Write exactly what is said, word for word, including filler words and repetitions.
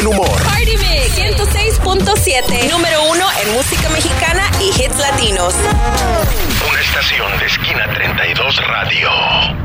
buen humor. Party Mix ciento seis punto siete, número uno en música mexicana y hits latinos. Una estación de Esquina treinta y dos Radio.